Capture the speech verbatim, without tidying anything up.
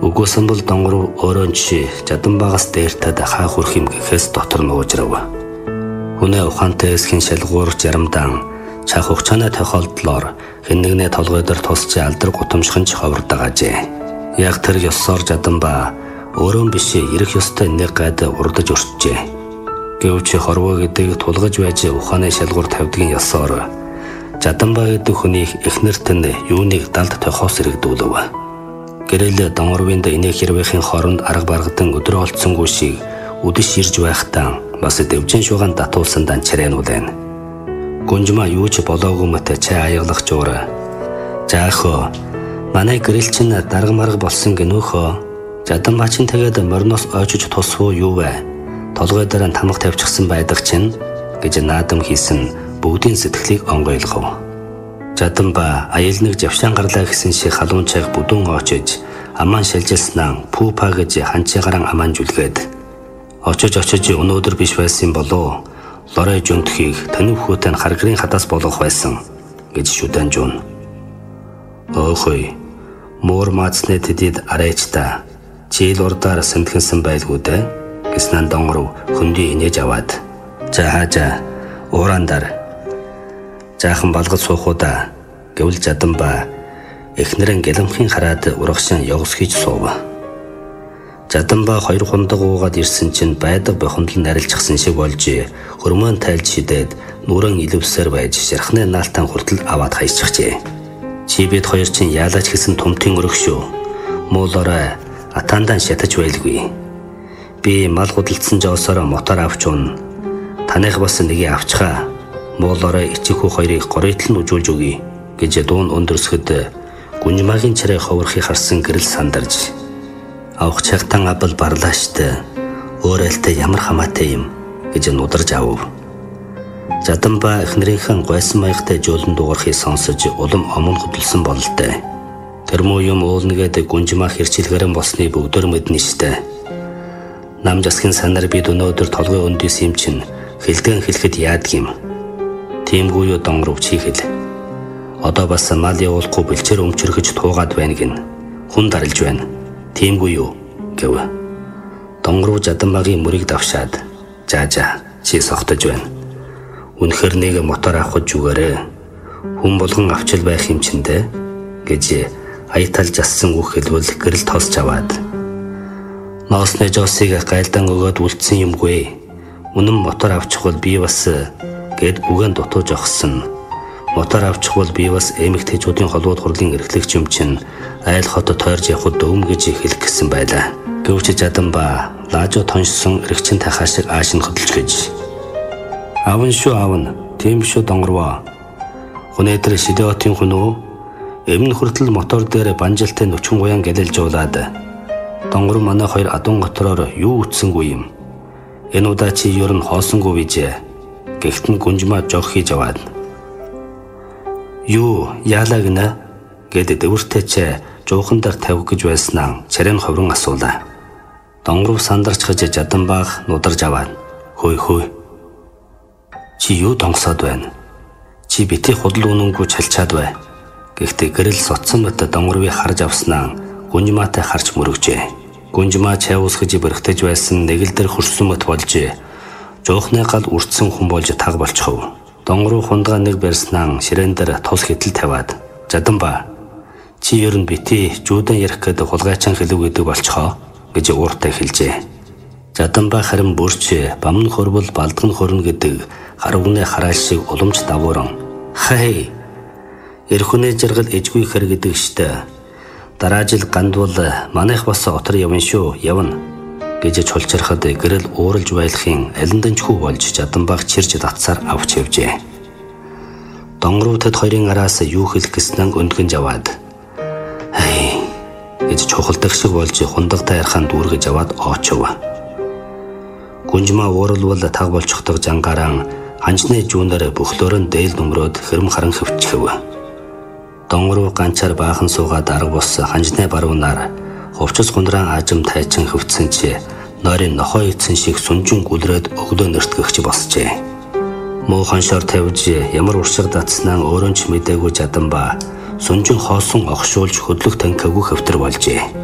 Үгүйсэн бол донгор өөрөө чи Жаданбаагаас дээртэд хаа хүрх юм гэхээс дотор нуужрав. Хүнээ ухаантай эсхийн шалгуур жарамдан чах хугацааны тохиолдлоор хэн нэгнээ толгойдор тусч алдар гутамшхан ч ховрдог ажээ. Яг тэр ёсоор Жаданбаа өөрөө биш ирэх ёстой нэг гайд урдаж өртжээ. Гэвч хорвоо гэдэг тулгаж байж ухааны шалгуур тавьдгийн ёсоор Жаданбаа гэдэг хүний эхнэрт нь юуныг далд тохиос иргэдүүлв. Гэрэл донгорвинд инээх хэрвэхийн хооронд арга баргадан өдрөө олцсонгүй шиг үдэш ирж байхдаа бас дэвжин шугаан татуулсан данчрэнүүлэн. Гүнжмаа юу ч болоогүй мэт чай аяглах жуура. Жаахо манай гэрэл чинь дарга марга болсон гинөөхөө. Жаданбаа чинь тэгээд морноос ойчиж тусвуу юу вэ? Толгой дээр нь тамга тавьчихсан байдаг чинь гэж наадам хийсэн бүгдийн сэтгэлийг онгойлгов. Жаданбаа аял нэг завшаан гарлаа гэсэн шиг халуун чайг бүдүүн очиж аман шилжилснаа пүүпа гэж ханчаагаран аман жүлгээд очиж очиж өнөөдөр биш байсан болоо лорой жүнтхийг танив хүүтэн харгарын хатаас болгох байсан гэж шүдэн жун. Өөхөй муур маацны тэдэд арайчта чийл урдаар сэмтгэнсэн байлгүй дээ гэснэн донгоров хөндөй инээж аваад за хаажа уурандаар жаахан балгад суухуда гэвэл Жаданбаа эхнэрэн гэлэмхийн хараад урагшин явс хийж суув. Жаданбаа хоёр хундаг уугаад ирсэн чинь байдаг бохондол нарилжчихсан шиг болж хөрмөн тайлж шидээд нүрэн илвсээр байж шархны наалтан хүртэл аваад хайчихжээ. Чи бид хоёр чинь яалаач гэсэн томтын өрөх шүү. Муулаараа атандан шатаж байлгүй. Би мал худалдсан жоосоор мотор авч уун. Таних бас нэгийг авчхаа. Муулаараа ичэхүү хоёрыг горийтл нь үжүүлж өгье гэж дуун өндөрсгөд Гүнжмаагийн чарай ховрохыг харсан гэрэл сандарж авах чагтан абал барлаа штэ. Өөрөөлтө ямар хамаатай юм гэж нударж авв. Жаданбаа эхнэрийнхэн гойсон маягтай жуулан дуурахыг сонсож улам омон хөдөлсөн бололтой. Тэр муу юм уулнгээд Гүнжмаа хэрчилгэрэн болсны бүгдээр мэднэ штэ. Нам засгийн санаар бид өнөөдөр толгой өндөс юм чин хэлдгэн хэлэхэд яадаг юм. Тиймгүй юу донгоров чи хэл. Одоо бас мал явуулахгүй бэлчээр өмчөргөж туугаад байна гин. Хүн дарилж байна. Тиймгүй юу гэв. Донгоров Жаданбаагийн мөрийг давшаад жаа жаа чи сохтож байна. Үнэхэр нэг мотор авах зүгээрээ хүн болгон авчил байх юм чиндэ гэж аятал жассан үг хэлбэл гэрэл тоосч аваад ноосны жоосыг гайлдан өгөөд үлдсэн юмгүй. Үнэн мотор авчихвал би бас гэд үгэн дутууж огсон. Мотор авчихвал би бас эмэгтэйчүүдийн холбоод хурлын эрхлэгч юм чин айл хот тойрж явхад өвм гэж хэлэх гэсэн байлаа. Гэвч Жаданбаа лаажуу тоншсон эргчин тахаа шиг аашин хөдөлж гэж. Аван шүү аван. Тийм шүү донгорвоо. Хүнээдэр Шидеотын хүн үү? Эмн хүртэл мотор дээр банжилтай нүчгэн гоян гэлэлж уулаад. Донгор манай хоёр адун готроор юу үтсэнгүй юм. Энэ удаа чи ер нь хоосонгүй бижээ. Гэхдээ Гүнжмаа жог хийж аваад. Юу яалаа гинэ гэд дэвэртэй ч жуухан дээр тавих гэж байснаа чарийн ховрон асуулаа. Донгоров сандарчхаж Жаданбаах нударж аваад хөөй хөөй. Чи юу донгосоод байна? Чи бити худал үнэнгүй чалчаад бай. Гэхдээ гэрэл соцсон мэт донгоровыг харж авснаа Гүнжмаатай харж мөрөгжээ. Гүнжмаа чай уусгаж бэрхтэж байсан нэг л дээр хөрсөн мэт болж жоохны гал үрдсэн хүн болж таг болчихов. Донгоров хундгаа нэг барьснаа ширээн дээр тус хэтэл тавиад Жаданбаа чи ер нь бити жуудан ярих гэдэг хулгайчаан хэлэг гэдэг болчихоо гэж ууртай хэлжээ. Жаданбаа харин бүрч бамн хөрвөл балдган хөрнө гэдэг харвны хараал шиг уламж давууран хай эрхүнээ жаргал ижгүй хэр гэдэг штэ. Дараа жил гандвал манайх бас отор явна шүү явна гэж чулчирхад гэрэл ууралж байлахын алинданчгүй болж Жаданбаах чирж татсаар авч явжээ. Донгоров тэд хоёрын араас юу хэлэх гэснээ өндгөн жаваад хай гэж чухалдах шиг болж хундагтай ярхан дүүргэж аваад очив. Гүнжмаа ууралвал таг болчихдог жангаран ханжны жүүнээр бөхлөөрөн дээл нөмрөөд хэрэм харан хөвчихв. Донгоров ганчаар баахан суугаад арга бус ханжны баруунаар хувцас гундран аажим тайчин хөвцсөн чи нойрын нохоо ицэн шиг сүнжин гүлрээд өглөө нэртгэгч босчээ. Муу ханшаар тавьж ямар уршиг датснаа өөрөө ч мэдээгүй Жаданбаа сүнжин хоосон огшуулж хөдлөх танкагүй хөвтөр болжээ.